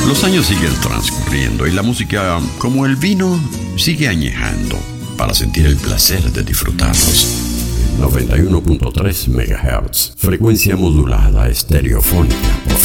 Los años siguen transcurriendo y la música, como el vino, sigue añejando para sentir el placer de disfrutarlos. 91.3 MHz, frecuencia modulada estereofónica, por